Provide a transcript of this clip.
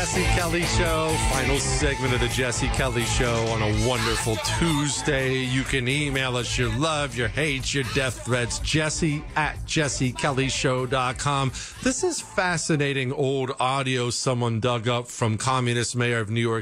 Jesse Kelly Show, final segment of the Jesse Kelly Show on a wonderful Tuesday. You can email us your love, your hate, your death threats, jesse@jessekellyshow.com. This is fascinating old audio someone dug up from Communist Mayor of New York